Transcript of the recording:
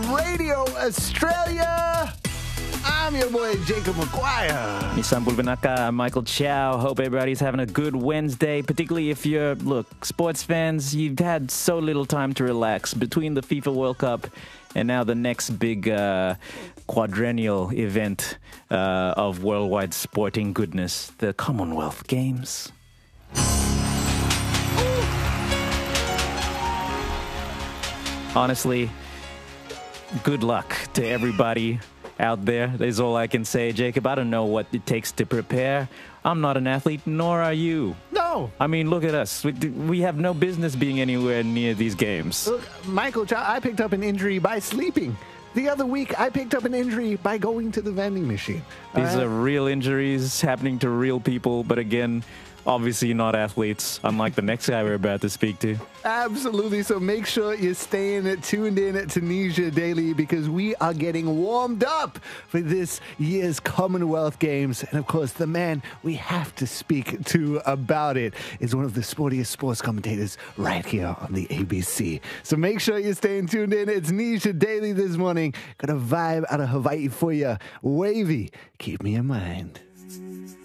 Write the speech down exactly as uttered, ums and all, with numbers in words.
Radio Australia. I'm your boy, Jacob McGuire. Nissan Bulbanaka, Michael Chow. Hope everybody's having a good Wednesday, particularly if you're, look, sports fans, you've had so little time to relax between the FIFA World Cup and now the next big uh, quadrennial event uh, of worldwide sporting goodness, the Commonwealth Games. Honestly, good luck to everybody out there. That's all I can say, Jacob. I don't know what it takes to prepare. I'm not an athlete, nor are you. No. I mean, look at us. We, we have no business being anywhere near these games. Look, Michael, I picked up an injury by sleeping. The other week, I picked up an injury by going to the vending machine. These Uh, are real injuries happening to real people, but again, obviously not athletes, unlike the next guy we're about to speak to. Absolutely. So make sure you're staying tuned in at Tunisia Daily because we are getting warmed up for this year's Commonwealth Games. And of course, the man we have to speak to about it is one of the sportiest sports commentators right here on the A B C. So make sure you're staying tuned in. It's Tunisia Daily this morning. Got a vibe out of Hawaii for you. Wavy. Keep me in mind.